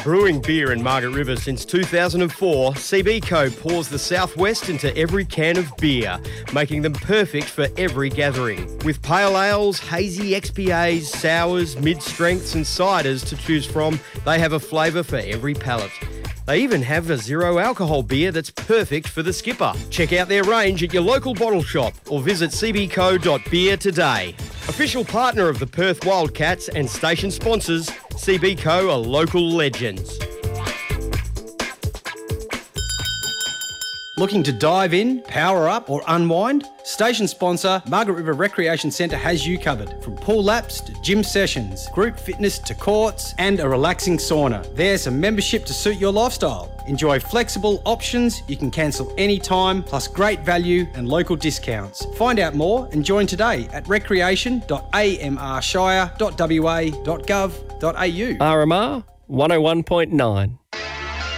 Brewing beer in Margaret River since 2004, CBco pours the Southwest into every can of beer, making them perfect for every gathering. With pale ales, hazy XPAs, sours, mid-strengths and ciders to choose from, they have a flavour for every palate. They even have a zero alcohol beer that's perfect for the skipper. Check out their range at your local bottle shop or visit cbco.beer today. Official partner of the Perth Wildcats and station sponsors, CBco are local legends. Looking to dive in, power up or unwind? Station sponsor Margaret River Recreation Centre has you covered. From pool laps to gym sessions, group fitness to courts and a relaxing sauna. There's a membership to suit your lifestyle. Enjoy flexible options you can cancel anytime, plus great value and local discounts. Find out more and join today at recreation.amrshire.wa.gov.au. RMR 101.9.